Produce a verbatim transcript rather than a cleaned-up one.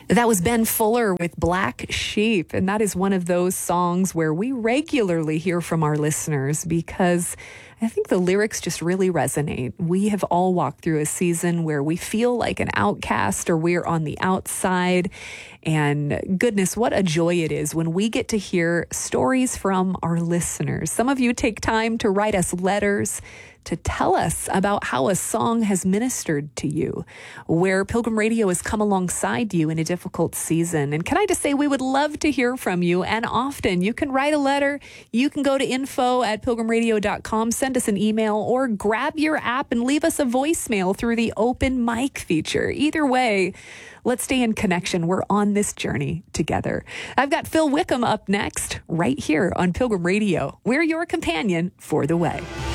That was Ben Fuller with Black Sheep, and that is one of those songs where we regularly hear from our listeners because I think the lyrics just really resonate. We have all walked through a season where we feel like an outcast or we're on the outside. And goodness, what a joy it is when we get to hear stories from our listeners. Some of you take time to write us letters to tell us about how a song has ministered to you, where Pilgrim Radio has come alongside you in a difficult season. And can I just say, we would love to hear from you. And often you can write a letter. You can go to info at pilgrim radio dot com, send us an email, or grab your app and leave us a voicemail through the open mic feature. Either way, let's stay in connection. We're on this journey together. I've got Phil Wickham up next, right here on Pilgrim Radio. We're your companion for the way.